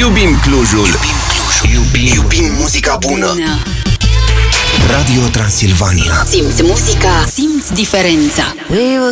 Iubim Clujul. Iubim muzica bună. Radio Transilvania. Simți muzica, simți diferența. We were